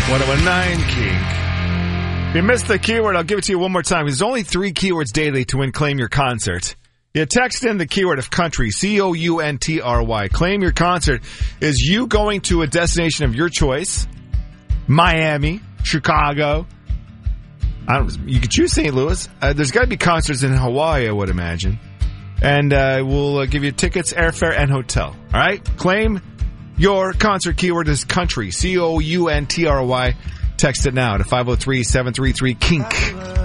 1019 Kink. If you missed the keyword, I'll give it to you one more time. There's only 3 keywords daily to win Claim Your Concert. You text in the keyword of country, C-O-U-N-T-R-Y. Claim Your Concert is you going to a destination of your choice. Miami, Chicago. You could choose St. Louis. There's got to be concerts in Hawaii, I would imagine. And we'll give you tickets, airfare, and hotel. All right? Claim your concert keyword is country, C-O-U-N-T-R-Y. Text it now to 503-733-KINK.